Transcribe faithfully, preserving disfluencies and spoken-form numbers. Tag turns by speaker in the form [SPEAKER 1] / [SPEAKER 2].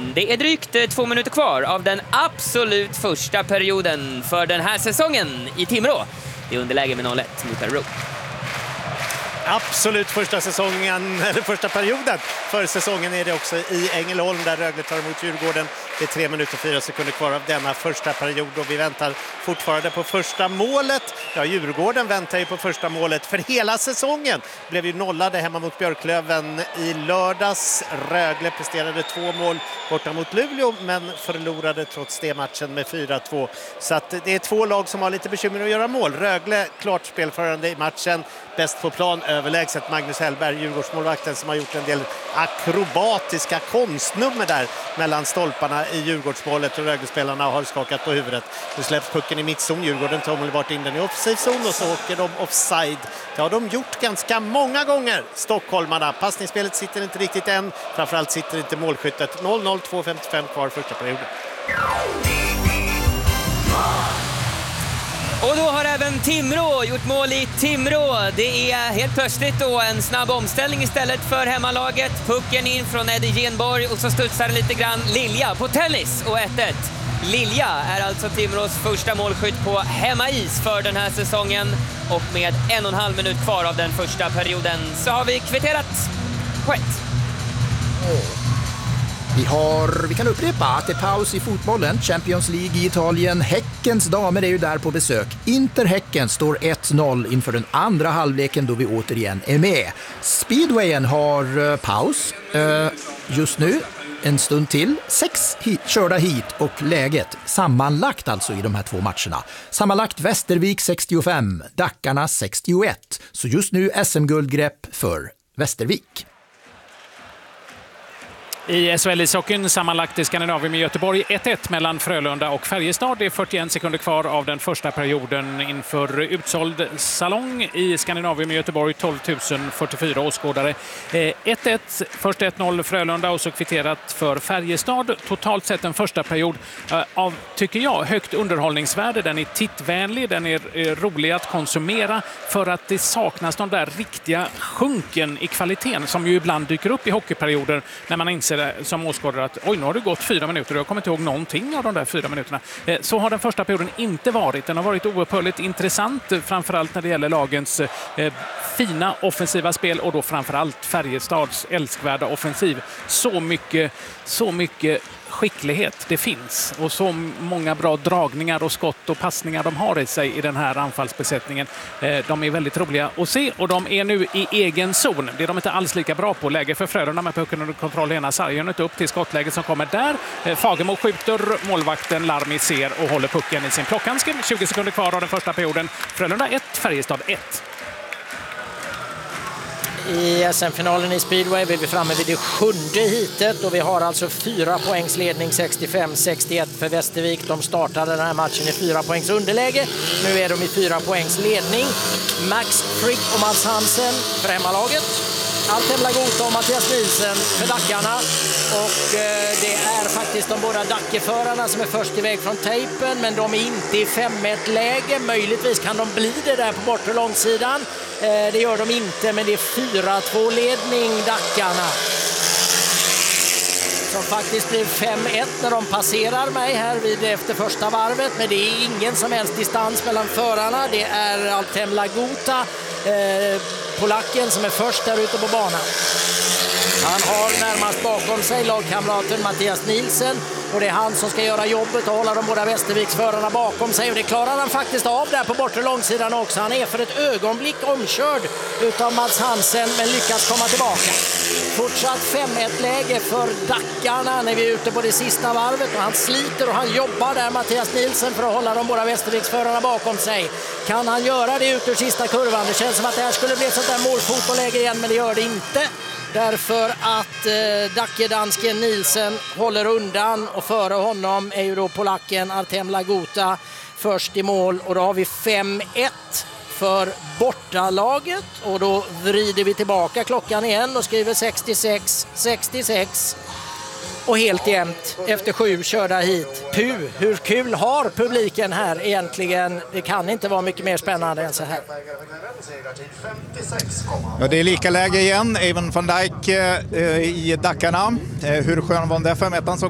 [SPEAKER 1] Det är drygt två minuter kvar av den absolut första perioden för den här säsongen i Timrå. Det är underläge med noll ett mot Örebro.
[SPEAKER 2] Absolut första säsongen, eller första perioden för säsongen är det också i Ängelholm där Rögle tar emot Djurgården. Det är tre minuter och fyra sekunder kvar av denna första period och vi väntar fortfarande på första målet. Ja, Djurgården väntar ju på första målet för hela säsongen. Blev ju nollade hemma mot Björklöven i lördags. Rögle presterade två mål borta mot Luleå men förlorade trots det matchen med fyra två. Så att det är två lag som har lite bekymmer att göra mål. Rögle klart spelförande i matchen, bäst på plan överlägset Magnus Hellberg, Djurgårdsmålvakten som har gjort en del akrobatiska konstnummer där mellan stolparna i Djurgårdsmålet och Rögle-spelarna har skakat på huvudet. Nu släpps pucken i mittzon, Djurgården tar omedelbart in den i offside-zon och så åker de offside. Det har de gjort ganska många gånger, stockholmarna. Passningsspelet sitter inte riktigt än, framförallt sitter inte målskyttet. noll noll, två femtiofem kvar första perioden.
[SPEAKER 1] Och då har även Timrå gjort mål i Timrå. Det är helt plötsligt då en snabb omställning istället för hemmalaget. Pucken in från Eddie Genborg och så studsar det lite grann Lilja på tennis och ett ett. Lilja är alltså Timrås första målskytt på hemmais för den här säsongen. Och med en och en halv minut kvar av den första perioden så har vi kvitterat på ett.
[SPEAKER 3] Vi, har, vi kan upprepa att det är paus i fotbollen. Champions League i Italien. Häckens damer är ju där på besök. Inter-Häcken står ett noll inför den andra halvleken då vi återigen är med. Speedwayen har uh, paus uh, just nu. En stund till. Sex hit, körda hit och läget sammanlagt alltså i de här två matcherna. Sammanlagt Västervik sextiofem, Dackarna sextioett. Så just nu S M-guldgrepp för Västervik.
[SPEAKER 4] I S H L-ishockeyn sammanlagt i Skandinavien med Göteborg ett ett mellan Frölunda och Färjestad. Det är fyrtioen sekunder kvar av den första perioden inför utsåld salong i Skandinavien med Göteborg. tolv tusen fyrtiofyra åskådare. ett ett, först ett noll Frölunda och så kvitterat för Färjestad. Totalt sett en första period av, tycker jag, högt underhållningsvärde. Den är tittvänlig, den är rolig att konsumera för att det saknas de där riktiga sjunken i kvaliteten som ju ibland dyker upp i hockeyperioder när man inser som åskådare att oj, nu har det gått fyra minuter och jag kommer inte ihåg någonting av de där fyra minuterna. Så har den första perioden inte varit. Den har varit oupphörligt intressant, framförallt när det gäller lagens eh, fina offensiva spel och då framförallt Färjestads älskvärda offensiv. Så mycket, så mycket skicklighet det finns och så många bra dragningar och skott och passningar de har i sig i den här anfallsbesättningen. De är väldigt roliga att se och de är nu i egen zon. Det är de inte alls lika bra på. Läge för Frölunda med pucken under kontroll. Ena sargen inte upp till skottläget som kommer där. Fagemo skjuter, målvakten Larmi ser och håller pucken i sin plockhandske. tjugo sekunder kvar av den första perioden. Frölunda ett, Färjestad ett.
[SPEAKER 5] I S M-finalen i Speedway är vi framme vid det sjunde hitet och vi har alltså fyra poängs ledning, sextiofem sextioett för Västervik. De startade den här matchen i fyra poängs underläge. Nu är de i fyra poängs ledning. Max Frick och Mats Hansen för hemmalaget. Artem Lagota och Mattias Nielsen för Dackarna. Och eh, det är faktiskt de båda Dackeförarna som är först iväg från tejpen, men de är inte i fem ett läge. Möjligtvis kan de bli det där på bortre långsidan. Eh, det gör de inte, men det är fyra två ledning Dackarna. Som faktiskt blir fem ett när de passerar mig här vid efter första varvet. Men det är ingen som helst distans mellan förarna. Det är Artem Lagota, eh, polacken, som är först där ute på banan. Han har närmast bakom sig lagkamraten Mattias Nielsen och det är han som ska göra jobbet och hålla de båda Västerviksförarna bakom sig och det klarar han faktiskt av där på bortre långsidan också. Han är för ett ögonblick omkörd utav Mats Hansen men lyckas komma tillbaka. Fortsatt fem ett läge för Dackarna när vi är ute på det sista varvet och han sliter och han jobbar där Mattias Nielsen för att hålla de båda Västerviksförarna bakom sig. Kan han göra det ut ur sista kurvan? Det känns som att det här skulle bli ett sånt där målfotbollsläge igen, men det gör det inte. Därför att eh, Dackedansken Nielsen håller undan och före honom är ju då polacken Artem Lagota först i mål och då har vi fem ett för bortalaget och då vrider vi tillbaka klockan igen och skriver sextiosex sextiosex och helt jämnt efter sju körda hit. Puh, hur kul har publiken här egentligen? Det kan inte vara mycket mer spännande än så här.
[SPEAKER 6] Ja, det är lika läge igen. Even van Dijk eh, i Dackarna. Eh, hur skön var den där fem ettan som